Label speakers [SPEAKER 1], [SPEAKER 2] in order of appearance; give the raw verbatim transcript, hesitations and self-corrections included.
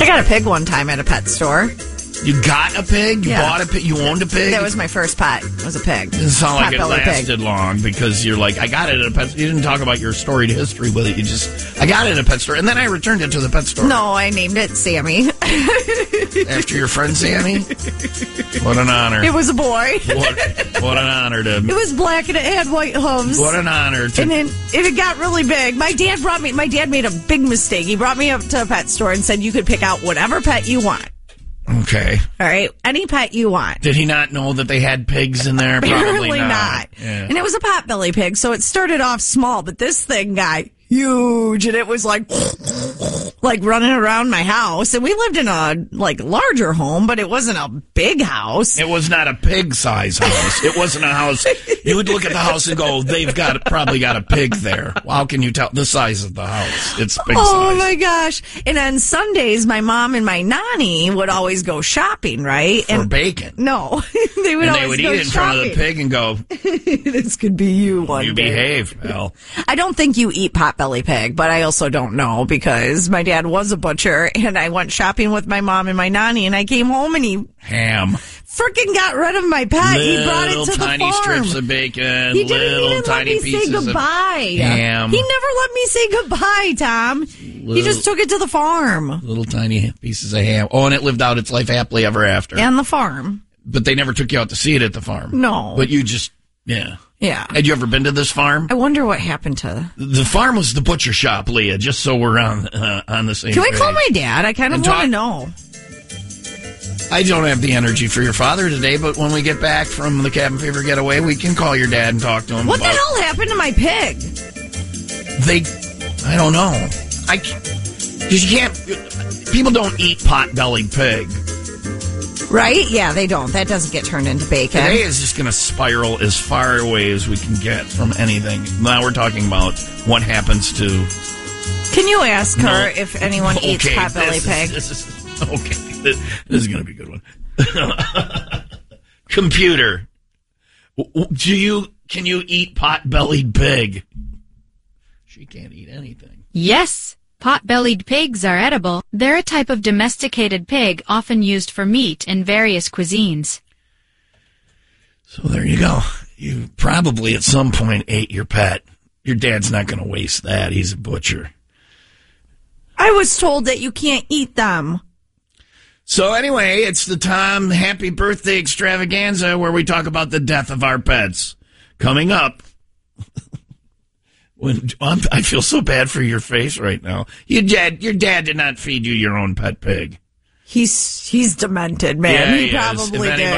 [SPEAKER 1] I got a pig one time at a pet store.
[SPEAKER 2] You got a pig? You
[SPEAKER 1] Yeah.
[SPEAKER 2] bought a pig? You owned a pig?
[SPEAKER 1] That was my first pet. It was a pig.
[SPEAKER 2] It doesn't sound like it
[SPEAKER 1] Potbelly
[SPEAKER 2] lasted
[SPEAKER 1] pig.
[SPEAKER 2] long because you're like, I got it at a pet store. You didn't talk about your storied history with it. You just, I got it at a pet store. And then I returned it to the pet store.
[SPEAKER 1] No, I named it Sammy.
[SPEAKER 2] After your friend Sammy? What an honor.
[SPEAKER 1] It was a boy.
[SPEAKER 2] What, what an honor to...
[SPEAKER 1] It was black and it had white hooves.
[SPEAKER 2] What an honor to...
[SPEAKER 1] And then if it got really big, my dad brought me, my dad made a big mistake. He brought me up to a pet store and said you could pick out whatever pet you want.
[SPEAKER 2] Okay.
[SPEAKER 1] All right. Any pet you want.
[SPEAKER 2] Did he not know that they had pigs in there? Probably
[SPEAKER 1] Apparently
[SPEAKER 2] not.
[SPEAKER 1] not.
[SPEAKER 2] Yeah.
[SPEAKER 1] And it was a potbelly pig, so it started off small, but this thing got huge, and it was like, like running around my house. And we lived in a like larger home, but it wasn't a big house.
[SPEAKER 2] It was not a pig-size house. It wasn't a house. You would look at the house and go, they've got probably got a pig there. Well, how can you tell the size of the house? It's pig size.
[SPEAKER 1] Oh my gosh. And on Sundays, my mom and my nanny would always go shopping, right?
[SPEAKER 2] For
[SPEAKER 1] And
[SPEAKER 2] bacon.
[SPEAKER 1] no, they would
[SPEAKER 2] And
[SPEAKER 1] always
[SPEAKER 2] they would
[SPEAKER 1] go
[SPEAKER 2] eat it in front of the
[SPEAKER 1] shopping.
[SPEAKER 2] pig and go,
[SPEAKER 1] This could be you one
[SPEAKER 2] you
[SPEAKER 1] day.
[SPEAKER 2] behave, pal.
[SPEAKER 1] I don't think you eat potbelly pig, but I also don't know because my dad was a butcher and I went shopping with my mom and my nanny and I came home and he
[SPEAKER 2] Ham.
[SPEAKER 1] freaking got rid of my pet.
[SPEAKER 2] Little
[SPEAKER 1] he brought it to
[SPEAKER 2] tiny
[SPEAKER 1] the farm.
[SPEAKER 2] strips of bacon,
[SPEAKER 1] He didn't
[SPEAKER 2] little
[SPEAKER 1] even
[SPEAKER 2] tiny
[SPEAKER 1] let me say
[SPEAKER 2] pieces
[SPEAKER 1] goodbye.
[SPEAKER 2] of ham.
[SPEAKER 1] He never let me say goodbye, Tom. he
[SPEAKER 2] Little-
[SPEAKER 1] just took it to the farm.
[SPEAKER 2] Little tiny pieces of ham. Oh, and it lived out its life happily ever after.
[SPEAKER 1] And the farm.
[SPEAKER 2] But they never took you out to see it at the farm.
[SPEAKER 1] No.
[SPEAKER 2] But you just, yeah.
[SPEAKER 1] Yeah.
[SPEAKER 2] Had you ever been to this farm?
[SPEAKER 1] I wonder what happened to...
[SPEAKER 2] The farm was the butcher shop, Leah, just so we're on uh, on the same
[SPEAKER 1] Can we
[SPEAKER 2] page.
[SPEAKER 1] call my dad? I kind of
[SPEAKER 2] And
[SPEAKER 1] want
[SPEAKER 2] talk-
[SPEAKER 1] to know.
[SPEAKER 2] I don't have the energy for your father today, but when we get back from the Cabin Fever getaway, we can call your dad and talk to him
[SPEAKER 1] What the
[SPEAKER 2] about...
[SPEAKER 1] hell happened to my pig?
[SPEAKER 2] They... I don't know. I... Because you can't... People don't eat pot-bellied pig.
[SPEAKER 1] Right? Yeah, they don't. That doesn't get turned into bacon.
[SPEAKER 2] Today is just going to spiral as far away as we can get from anything. Now we're talking about what happens to...
[SPEAKER 1] Can you ask her
[SPEAKER 2] No.
[SPEAKER 1] if anyone eats
[SPEAKER 2] Okay,
[SPEAKER 1] potbelly
[SPEAKER 2] this
[SPEAKER 1] pig?
[SPEAKER 2] Is, this is, okay, this, this is going to be a good one. Computer, w- w- do you can you eat pot-bellied pig? She can't eat anything.
[SPEAKER 3] Yes, pot-bellied pigs are edible. They're a type of domesticated pig often used for meat in various cuisines.
[SPEAKER 2] So there you go. You probably at some point ate your pet. Your dad's not going to waste that. He's a butcher.
[SPEAKER 1] I was told that you can't eat them.
[SPEAKER 2] So anyway, it's the Tom Happy Birthday Extravaganza where we talk about the death of our pets. Coming up. When I'm, I feel so bad for your face right now. Your dad, your dad did not feed you your own pet pig.
[SPEAKER 1] He's he's demented, man.
[SPEAKER 2] Yeah,
[SPEAKER 1] he
[SPEAKER 2] he is. If
[SPEAKER 1] probably
[SPEAKER 2] anybody-
[SPEAKER 1] did.